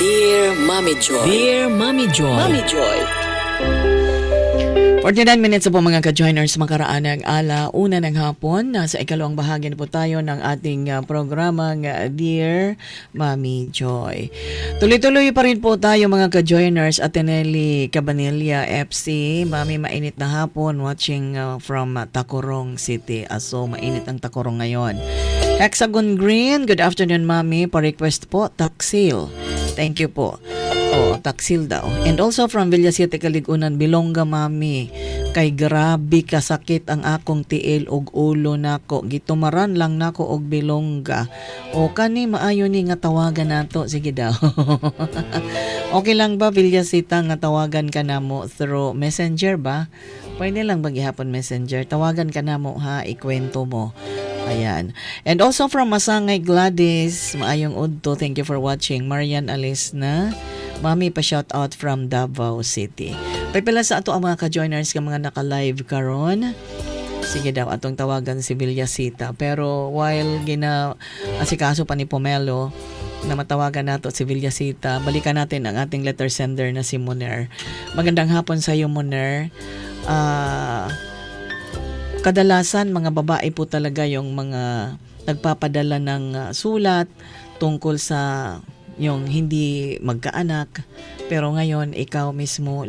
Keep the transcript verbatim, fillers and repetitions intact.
Dear Mommy Joy. Dear Mommy Joy. Mommy Joy. forty-nine minutes po mga ka-joiners, makaraan ng ala, una ng hapon. Nasa ikalawang bahagi na po tayo ng ating uh, programang uh, Dear Mommy Joy. Tuloy-tuloy pa rin po tayo mga ka-joiners, Ateneli Cabanilla F C. Mami, mainit na hapon watching uh, from uh, Tacurong City. Aso, mainit ang Tacurong ngayon. Hexagon Green, good afternoon Mami. Pa-request po, Taksil. Thank you po. Oh, Taksil daw. And also from Villa Siete, Kaligunan, Bilongga Mami. Kay grabe kasakit ang akong tiil og ulo nako. Gitumaran lang nako og Bilongga. O kani maayo ni nga tawagan nato. Sige daw. Okay lang ba Villa Siete nga tawagan ka namo through Messenger ba? Pwede lang ba gihapon Messenger? Tawagan ka namo ha, ikwento mo. Ayan. And also from Masangay Gladys, maayong udto. Thank you for watching. Marian Alisna. Mami, pa-shout out from Davao City. Pipila sa ato ang mga ka-joiners ka mga naka-live karon. Sige daw, atong tawagan si Villasita. Pero while gina asikaso pa ni Pomelo na matawagan nato si Villasita, balikan natin ang ating letter sender na si Muner. Magandang hapon sa iyo, Muner. Ah... Uh, Kadalasan mga babae po talaga yung mga nagpapadala ng uh, sulat tungkol sa yung hindi magkaanak. Pero ngayon ikaw mismo